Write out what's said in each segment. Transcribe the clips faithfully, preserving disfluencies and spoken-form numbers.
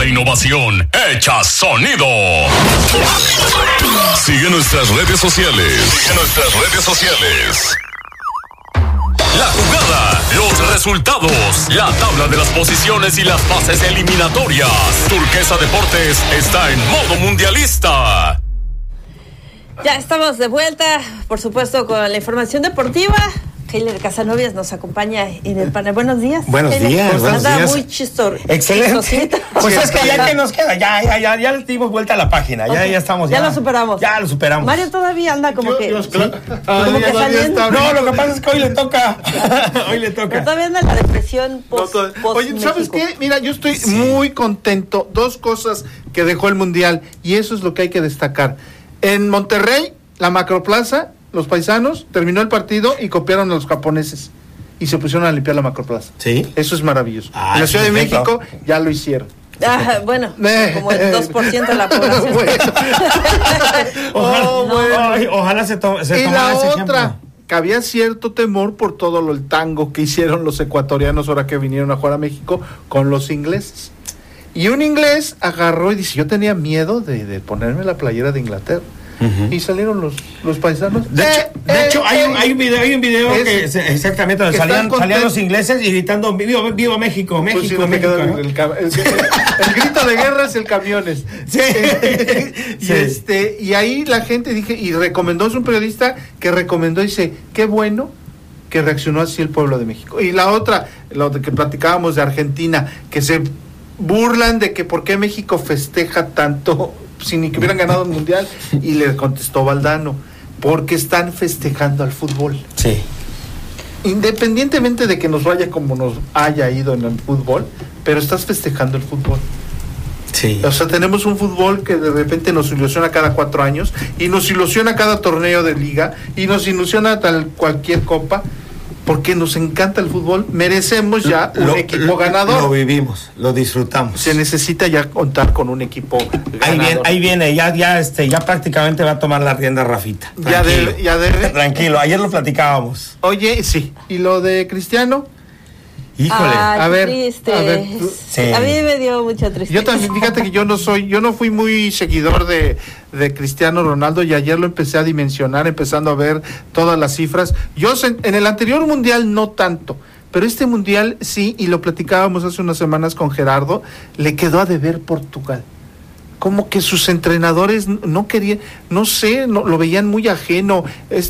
de innovación hecha sonido. Sigue nuestras redes sociales. Sigue nuestras redes sociales. La jugada, los resultados, la tabla de las posiciones y las fases eliminatorias. Turquesa Deportes está en modo mundialista. Ya estamos de vuelta, por supuesto, con la información deportiva. Heiler Casanovias nos acompaña en el panel. Buenos días. Buenos Heiler. días, Pues buenos anda días. muy chistor. Excelente. Pues es que ya que nos queda, ya, ya, ya, ya le dimos vuelta a la página, ya, Okay. ya estamos. Ya Ya, lo superamos. Ya lo superamos. Mario todavía anda como Yo- que... yo- ¿sí? Ah, como ya que todavía saliendo. está- No, lo que pasa es que hoy le toca. Hoy le Pero toca. todavía anda en la depresión post, No, to- post Oye, ¿sabes México. qué? Mira, yo estoy muy contento. Dos cosas que dejó el Mundial, y eso es lo que hay que destacar. En Monterrey, la Macroplaza, los paisanos, terminó el partido y copiaron a los japoneses. Y se pusieron a limpiar la Macroplaza. Sí. Eso es maravilloso. Ah, en la eso Ciudad de es perfecto. México ya lo hicieron. Ah, bueno, Eh. como el dos por ciento de la población. Bueno. Ojalá, Oh, bueno. ay, ojalá se, to, se Y tomara la ese otra, ejemplo. que había cierto temor por todo lo el tango que hicieron los ecuatorianos ahora que vinieron a jugar a México con los ingleses. Y un inglés agarró y dice, yo tenía miedo de, de ponerme la playera de Inglaterra. Ujú. Y salieron los, los paisanos. De hecho, Eh, de eh, hecho hay, un, eh. hay un video, hay un video Es- que se- exactamente donde que están salían, salían contentos. los ingleses y gritando viva, viva México, Pues México, sí, no te México. queda el, ¿no? el cam- el- el- el grito de guerra es el camiones. Sí. y Sí. este y ahí la gente dije y recomendó, es un periodista que recomendó, dice, qué bueno que reaccionó así el pueblo de México. Y la otra, lo de que platicábamos de Argentina, que se burlan de que por qué México festeja tanto sin ni que hubieran ganado el mundial, y le contestó Valdano, porque están festejando al fútbol. Sí. Independientemente de que nos vaya como nos haya ido en el fútbol, pero estás festejando el fútbol. Sí. O sea, tenemos un fútbol que de repente nos ilusiona cada cuatro años, y nos ilusiona cada torneo de liga, y nos ilusiona tal cualquier copa, porque nos encanta el fútbol. Merecemos ya un Lo- equipo lo- ganador. Lo vivimos, lo disfrutamos. Se necesita ya contar con un equipo ganador. Ahí viene, ahí viene, ya, ya, este, ya prácticamente va a tomar la rienda Rafita. Ya Tranquilo. debe, ya debe. Tranquilo, ayer lo platicábamos. Oye, sí. ¿Y lo de Cristiano? Híjole. Ay, A qué ver, triste. a ver, tú- Sí. A mí me dio mucha tristeza. Yo también, fíjate que yo no soy, yo no fui muy seguidor de, de Cristiano Ronaldo, y ayer lo empecé a dimensionar, empezando a ver todas las cifras. Yo sen- en el anterior mundial no tanto, pero este mundial sí, y lo platicábamos hace unas semanas con Gerardo, le quedó a deber Portugal. Como que sus entrenadores n- no querían, no sé, no, lo veían muy ajeno.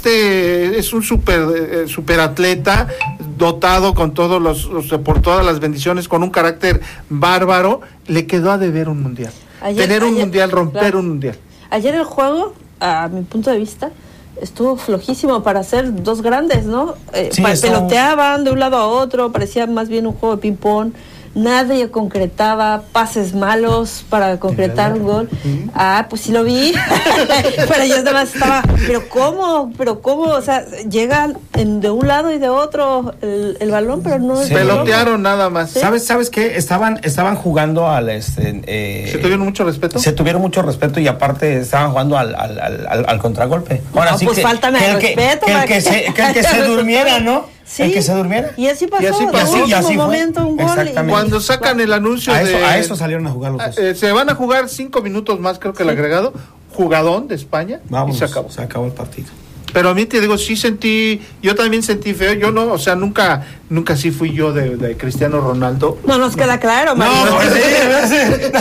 Este es un super, eh, super atleta, dotado con todos los, los- por todas las bendiciones, con un carácter bárbaro, le quedó a deber un mundial. Ayer- Tener un ayer- mundial, romper claro. un mundial. Ayer el juego, a mi punto de vista, estuvo flojísimo para ser dos grandes, ¿no? Eh, Sí, pa- estuvo- peloteaban de un lado a otro, parecía más bien un juego de ping-pong. Nadie concretaba, pases malos para concretar un gol. Ah, pues sí lo vi. Pero yo nada más estaba, pero ¿cómo? ¿Pero cómo? O sea, llegan en- de un lado y de otro el, el balón, pero no es Sí. Pelotearon nada más. ¿Sabes, sabes qué? Estaban, estaban jugando al este. eh, ¿Se tuvieron mucho respeto? Se tuvieron mucho respeto, y aparte estaban jugando al, al, al, al- al contragolpe. Ahora No, sí pues que, fáltame que al el que, respeto, que el para que que- se, que el que se durmiera, ¿no? Sí. El que se durmiera. Y así pasó, Y así de pasó. último Y así fue. momento un gol. Exactamente. Cuando sacan el anuncio A eso, de... a eso salieron a jugar los dos. Eh, se van a jugar cinco minutos más, creo que el agregado, jugadón de España, Vamos, y se acabó. se acabó el partido. Pero a mí te digo, sí sentí, yo también sentí feo, yo no, o sea, nunca, nunca sí fui yo de, de Cristiano Ronaldo. No nos queda claro, Mario. pues sí,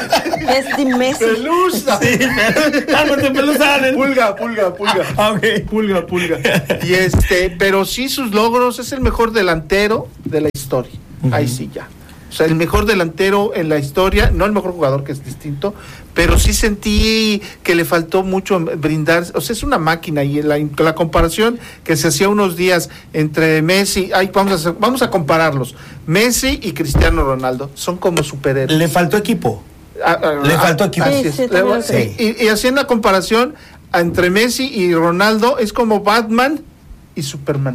Es de Messi. Pelusa. Cálmate, Pelusa. Pulga, pulga, pulga. Ah, ok. Pulga, pulga. Y este, pero sí sus logros, es el mejor delantero de la historia. Ahí sí ya. O sea, el mejor delantero en la historia, no el mejor jugador, que es distinto, pero sí sentí que le faltó mucho brindar, o sea, es una máquina, y la, la comparación que se hacía unos días entre Messi, ay, vamos a hacer- vamos a compararlos, Messi y Cristiano Ronaldo, son como superhéroes. Le faltó equipo. Ah, ah, Le ah, faltó equipo. así Sí, es. sí, también lo creo. y, y haciendo la comparación entre Messi y Ronaldo, es como Batman y Superman.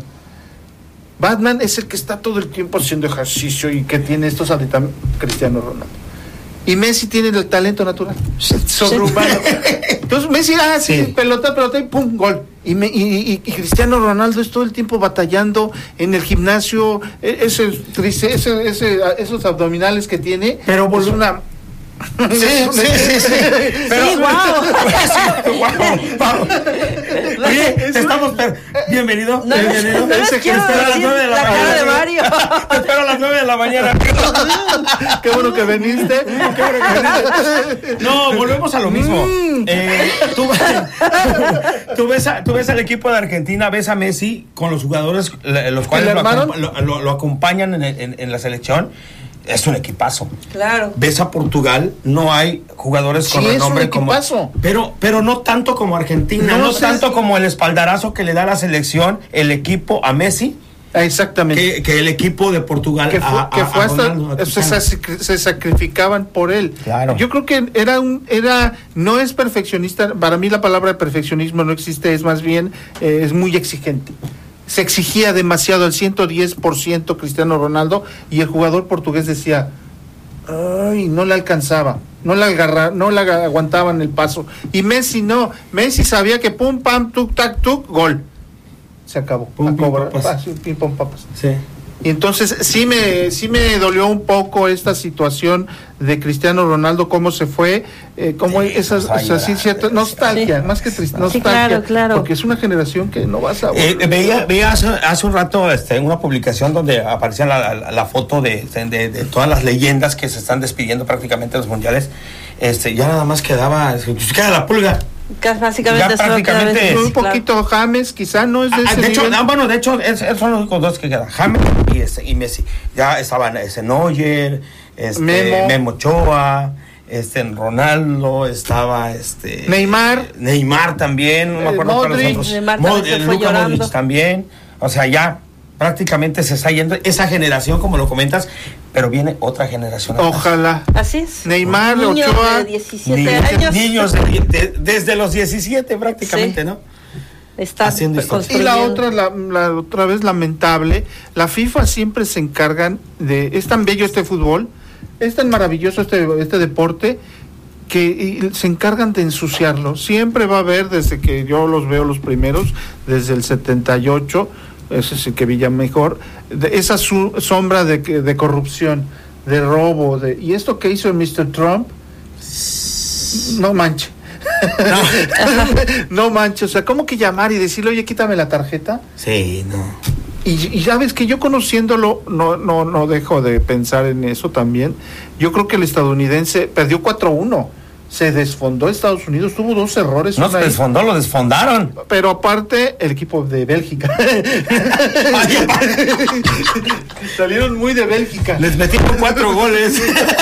Batman es el que está todo el tiempo haciendo ejercicio y que tiene estos aditamentos. Cristiano Ronaldo. Y Messi tiene el talento natural, sobrehumano. Entonces Messi, ah, sí, Sí. pelota, pelota y pum, gol. Y, me, y, y, y Cristiano Ronaldo es todo el tiempo batallando en el gimnasio, e- ese, trice- ese, ese, esos abdominales que tiene, Pero es volve- una... Sí, sí, sí, sí. Pero, sí, wow. wow, wow. Oye, te estamos per... bienvenido, No, bienvenido. no les quiero Espero a las decir nueve de la, la cara mañana. de Mario. Te espero a las nueve de la mañana. Qué bueno que viniste. Qué bueno que viniste. No, volvemos a lo mismo. Eh, tú, tú, ves a, tú ves al equipo de Argentina, ves a Messi con los jugadores, los cuales lo, acompa- lo, lo, lo acompañan en, en, en la selección. Es un equipazo. Claro. Ves a Portugal, no hay jugadores con Sí, renombre es un como. equipazo. Pero, pero no tanto como Argentina, No, no, sí, tanto sí. como el espaldarazo que le da la selección, el equipo a Messi, Exactamente. que, que el equipo de Portugal que fue, a, a, que fue a hasta Ronaldo, a se, Cristiano. sacri- se sacrificaban por él. Claro. Yo creo que era un era no es perfeccionista, para mí la palabra de perfeccionismo no existe, es más bien eh, es muy exigente. Se exigía demasiado, el ciento diez por ciento Cristiano Ronaldo, y el jugador portugués decía, ay, no le alcanzaba, no le agarra, no le aguantaban el paso. Y Messi no, Messi sabía que pum pam tuk tac tuk gol. Se acabó. Pum, a pim, cobrar. papas. Ah, sí, pim, pum, papas. Sí. Y entonces sí me sí me dolió un poco esta situación de Cristiano Ronaldo, cómo se fue, eh, cómo Sí, esas, pues, o sea, sí, ay, cierta nostalgia, sí. más que triste, Sí, nostalgia, claro, claro. porque es una generación que no vas a Eh, veía veía hace, hace un rato este, una publicación donde aparecía la, la, la foto de, de, de todas las leyendas que se están despidiendo prácticamente de los mundiales. Este, ya nada más quedaba, pues, queda la pulga. Que básicamente Ya es lo que prácticamente a veces- un poquito James, quizá no es de Ah, ese de hecho, nivel. ah, bueno, de hecho, es, es- son los únicos dos que quedan, James y, este, y Messi. Ya estaban ese Neuer, este, Memo. Memo Ochoa, este, Ronaldo, estaba este Neymar. Neymar también, no me Eh, acuerdo cuáles Modric. otros. Neymar también se el fue Luka llorando. Modric también. O sea, ya prácticamente se está yendo esa generación, como lo comentas, pero viene otra generación. atrás. Ojalá. Así es. Neymar, Niños Ochoa, de diecisiete Niños, años. niños de- de- desde los diecisiete prácticamente, Sí. ¿no? Están haciendo historia. Y la construyendo. otra, la, la otra vez lamentable, la FIFA siempre se encargan de, es tan bello este fútbol, es tan maravilloso este, este deporte, que y se encargan de ensuciarlo. Siempre va a haber, desde que yo los veo los primeros, desde el setenta y ocho, ese es el que vi ya mejor, de esa su, sombra de, que- de corrupción, de robo, de y esto que hizo el mister Trump, no manche. No manche, o sea, ¿cómo que llamar y decirle, oye, quítame la tarjeta? Sí, no. Y, y sabes que yo conociéndolo, no, no, no dejo de pensar en eso también. Yo creo que el estadounidense perdió cuatro uno. Se desfondó Estados Unidos, tuvo dos errores. No una se ahí. desfondó, lo desfondaron. Pero aparte, el equipo de Bélgica. Salieron muy de Bélgica. Les metieron cuatro goles.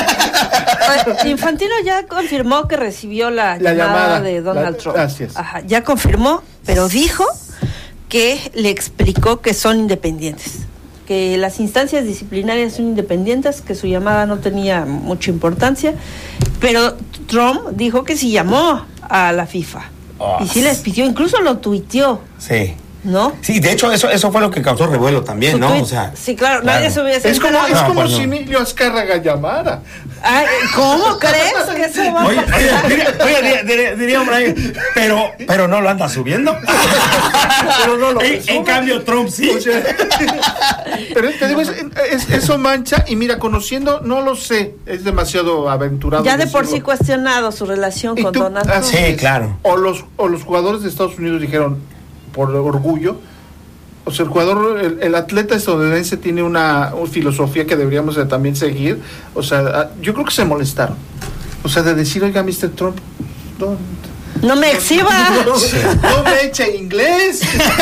Ah, Infantino ya confirmó que recibió la, La llamada, llamada, de Donald la- Trump. así es. Ajá, ya confirmó, pero dijo que le explicó que son independientes, que las instancias disciplinarias son independientes, que su llamada no tenía mucha importancia, pero Trump dijo que sí llamó a la FIFA Oh. y sí les pidió, incluso lo tuiteó, Sí. ¿no? Sí, de hecho, eso, eso fue lo que causó revuelo también, Su ¿no? tuit- O sea, sí, claro, claro. nadie se hubiese Es como, enterado. es No, como pues no. si Emilio Azcárraga llamara. Ay, ¿cómo crees que eso va a Oye, pasar? oye, diría, oye, diría, diría, diría Brian, pero, pero no lo anda subiendo. Pero no lo en, en presume. cambio, Trump sí. O sea, pero te digo, es- es- eso mancha, y mira, conociendo, no lo sé, es demasiado aventurado. Ya de por sí decirlo. cuestionado su relación Y con tú- Donald ah, Trump. Sí, claro. O los, o los jugadores de Estados Unidos dijeron, por orgullo, o sea, el jugador, el, el atleta estadounidense tiene una, una filosofía que deberíamos de también seguir. O sea, ah, yo creo que se molestaron. O sea, de decir, oiga, mister Trump, no, No me exhiba. no, no me eche inglés.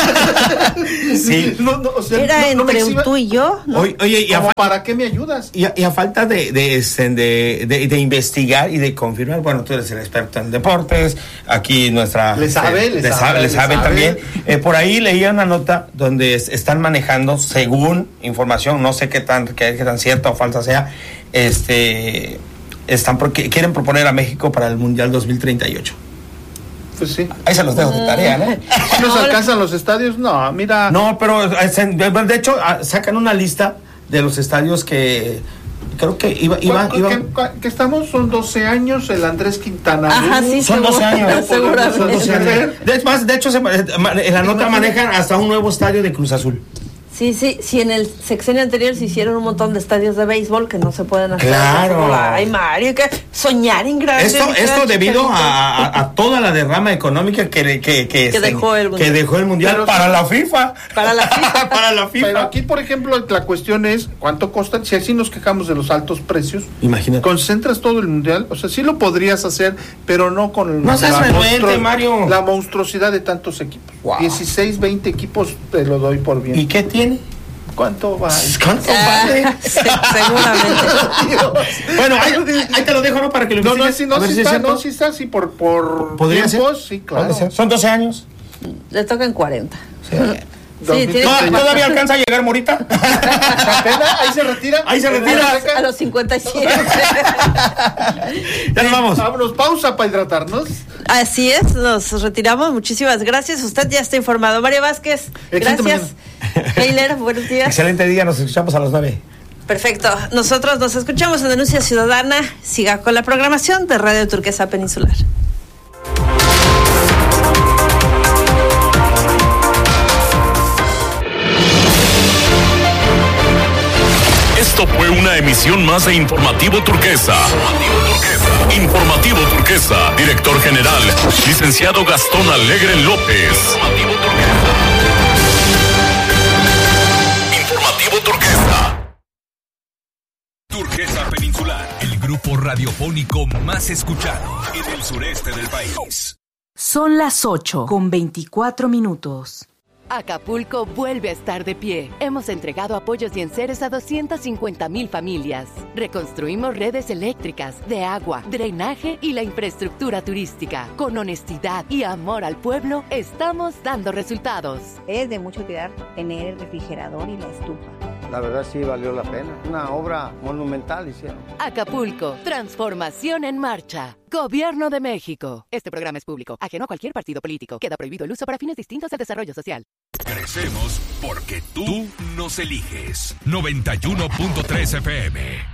Sí. No, no, o sea, Era no- no me entre exhiba. tú y yo, ¿no? Oye, oye, y a, ¿Cómo, fa- ¿para qué me ayudas? y a- y a falta de, de, este, de, de, de investigar y de confirmar, bueno, tú eres el experto en deportes, aquí nuestra... Le sabe, este, le sabe, le le sabe sabe. también. Eh, por ahí leía una nota donde es- están manejando, según información, no sé qué tan, qué, qué tan cierta o falsa sea, este... Están porque quieren proponer a México para el Mundial dos mil treinta y ocho. Pues sí. Ahí se los dejo de tarea, ¿no? ¿Si nos No, alcanzan los estadios? No, mira. No, pero eh, se- de hecho ah, sacan una lista de los estadios que creo que iba, iba, ¿Cu- iba ¿Qué, cu- qué estamos? Son doce años, el Andrés Quintana. Ajá, sí, son seguro- doce años. seguramente. Son doce años. De, más, de hecho, se- en la nota manejan hasta un nuevo estadio de Cruz Azul. Sí, sí, sí, en el sexenio anterior se hicieron un montón de estadios de béisbol que no se pueden hacer. Claro. Ay, Mario, que soñar en grande. Esto, esto debido a, a, a toda la derrama económica que, que, que, que, se, dejó, el que dejó el Mundial Pero, para la FIFA. Para la FIFA. Para la FIFA. Pero aquí, por ejemplo, la cuestión es cuánto cuesta. Si así nos quejamos de los altos precios, imagínate. Concentras todo el Mundial, o sea, sí lo podrías hacer, pero no con el, no seas la, renuente, Mario. la monstruosidad de tantos equipos. Wow. dieciséis, veinte equipos te lo doy por bien. ¿Y qué tiene? ¿Cuánto va? ¿Cuánto Ah, vale? sí, seguramente. Bueno, ahí, ahí te lo dejo, ¿no? Para que lo No, no, investigues. sí, no, A ver sí si es está, cierto. no, sí está, sí, por, por ¿Podría tiempos, ser? sí, claro. Puede ser. Son doce años. Le tocan cuarenta. Sí. Sí, tiene ¿Tod- que- ¿Todavía alcanza a llegar Morita? ¿Apenas? Ahí se retira. Ahí se retira. A los cincuenta y siete. Ya nos vamos. Vámonos, pausa para hidratarnos. Así es, nos retiramos. Muchísimas gracias. Usted ya está informado. Mario Vázquez, Excelente gracias. Heiler, buenos días. Excelente día, nos escuchamos a las nueve. Perfecto. Nosotros nos escuchamos en Denuncia Ciudadana. Siga con la programación de Radio Turquesa Peninsular. Esto fue una emisión más de Informativo Turquesa. Informativo Turquesa. Director General, licenciado Gastón Alegre López. Informativo Turquesa. Informativo Turquesa. Turquesa Peninsular, el grupo radiofónico más escuchado en el sureste del país. Son las ocho con veinticuatro minutos. Acapulco vuelve a estar de pie. Hemos entregado apoyos y enseres a doscientas cincuenta mil familias. Reconstruimos redes eléctricas, de agua, drenaje y la infraestructura turística. Con honestidad y amor al pueblo, estamos dando resultados. Es de mucha utilidad tener el refrigerador y la estufa. La verdad sí valió la pena. Una obra monumental hicieron. Acapulco, transformación en marcha. Gobierno de México. Este programa es público, ajeno a cualquier partido político. Queda prohibido el uso para fines distintos del desarrollo social. Crecemos porque tú nos eliges. noventa y uno punto tres F M.